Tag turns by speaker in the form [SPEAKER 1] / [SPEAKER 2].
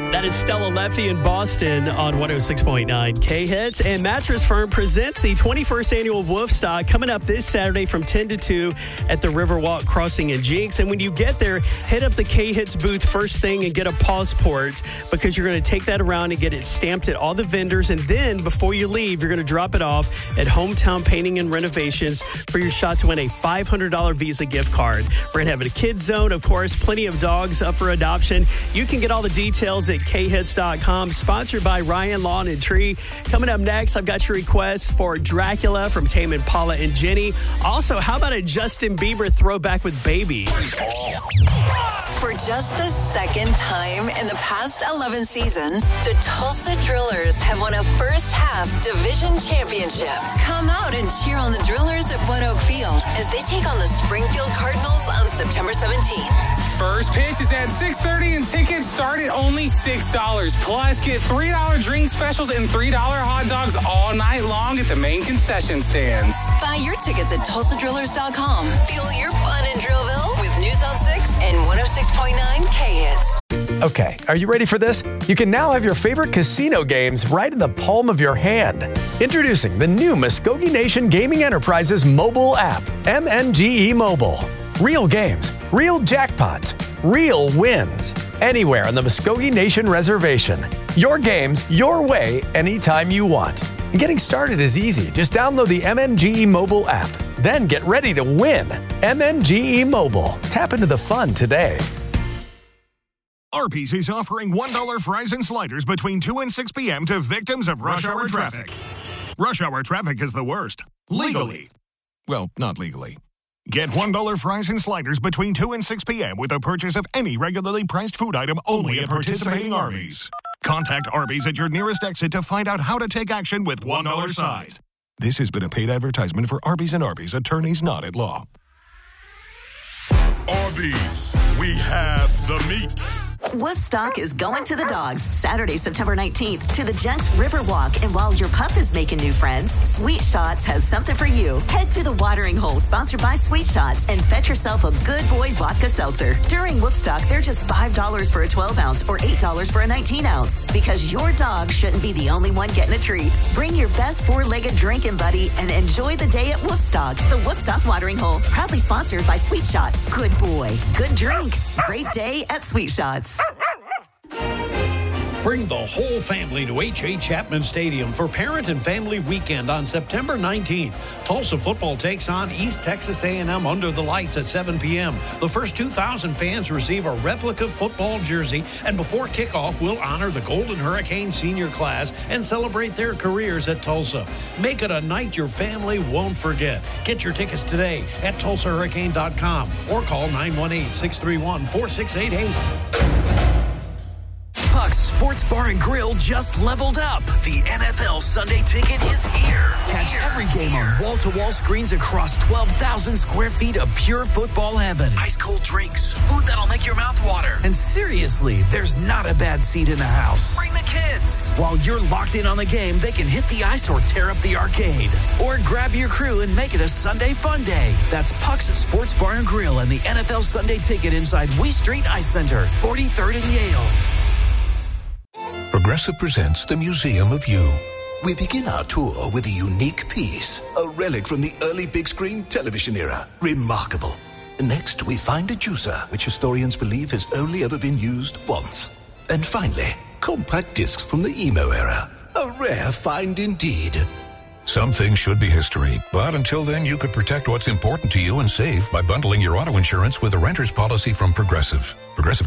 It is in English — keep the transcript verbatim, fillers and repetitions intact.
[SPEAKER 1] That is Stella Lefty in Boston on one oh six point nine K-Hits. And Mattress Firm presents the twenty-first annual Woofstock coming up this Saturday from ten to two at the Riverwalk Crossing in Jinx. And when you get there, head up the K-Hits booth first thing and get a passport because you're going to take that around and get it stamped at all the vendors. And then before you leave, you're going to drop it off at Hometown Painting and Renovations for your shot to win a five hundred dollars Visa gift card. We're going to have a kids zone, of course, plenty of dogs up for adoption. You can get all the details at K hits dot com, sponsored by Ryan Lawn and Tree. Coming up next, I've got your requests for Dracula from Tame Impala and Jenny. Also, how about a Justin Bieber throwback with Baby?
[SPEAKER 2] For just the second time in the past eleven seasons, the Tulsa Drillers have won a first half division championship. Come out and cheer on the Drillers at One Oak Field as they take on the Springfield Cardinals on September seventeenth.
[SPEAKER 3] First pitch is at six thirty and tickets start at only six dollars. Plus, get three dollars drink specials and three dollars hot dogs all night long at the main concession stands.
[SPEAKER 2] Buy your tickets at Tulsa Drillers dot com. Fuel your fun in Drillville with News on six and one oh six point nine K-Hits.
[SPEAKER 4] Okay, are you ready for this? You can now have your favorite casino games right in the palm of your hand. Introducing the new Muskogee Nation Gaming Enterprises mobile app, M N G E Mobile. Real games, real jackpots, real wins. Anywhere on the Muskogee Nation Reservation. Your games, your way, anytime you want. And getting started is easy. Just download the M N G E Mobile app. Then get ready to win. M N G E Mobile. Tap into the fun today.
[SPEAKER 5] Arby's is offering one dollar fries and sliders between two and six p.m. to victims of rush hour traffic. Rush hour traffic is the worst. Legally. Well, not legally. Get one dollar fries and sliders between two and six p.m. with a purchase of any regularly priced food item only at participating Arby's. Contact Arby's at your nearest exit to find out how to take action with one dollar sides. This has been a paid advertisement for Arby's and Arby's, attorneys not at law.
[SPEAKER 6] Arby's, we have the meat.
[SPEAKER 7] Woofstock is going to the dogs Saturday, September nineteenth to the Jenks Riverwalk. And while your pup is making new friends, Sweet Shots has something for you. Head to the Watering Hole, sponsored by Sweet Shots, and fetch yourself a Good Boy Vodka Seltzer. During Woofstock, they're just five dollars for a twelve ounce or eight dollars for a nineteen ounce. Because your dog shouldn't be the only one getting a treat. Bring your best four-legged drinking buddy and enjoy the day at Woofstock. The Woofstock Watering Hole, proudly sponsored by Sweet Shots. Good boy, good drink, great day at Sweet Shots.
[SPEAKER 8] Bring the whole family to H A. Chapman Stadium for Parent and Family Weekend on September nineteenth. Tulsa football takes on East Texas A and M under the lights at seven p.m. The first two thousand fans receive a replica football jersey, and before kickoff, we'll honor the Golden Hurricane senior class and celebrate their careers at Tulsa. Make it a night your family won't forget. Get your tickets today at Tulsa Hurricane dot com or call nine one eight, six three one, four six eight eight.
[SPEAKER 9] Puck's Sports Bar and Grill just leveled up. The N F L Sunday Ticket is here. Catch every game on wall-to-wall screens across twelve thousand square feet of pure football heaven. Ice-cold drinks, food that'll make your mouth water. And seriously, there's not a bad seat in the house. Bring the kids. While you're locked in on the game, they can hit the ice or tear up the arcade. Or grab your crew and make it a Sunday fun day. That's Puck's Sports Bar and Grill and the N F L Sunday Ticket inside Wee Street Ice Center, forty-third and Yale.
[SPEAKER 10] Progressive presents the Museum of You.
[SPEAKER 11] We begin our tour with a unique piece, a relic from the early big screen television era. Remarkable. Next, we find a juicer, which historians believe has only ever been used once. And finally, compact discs from the emo era. A rare find indeed.
[SPEAKER 10] Some things should be history, but until then, you could protect what's important to you and save by bundling your auto insurance with a renter's policy from Progressive. Progressive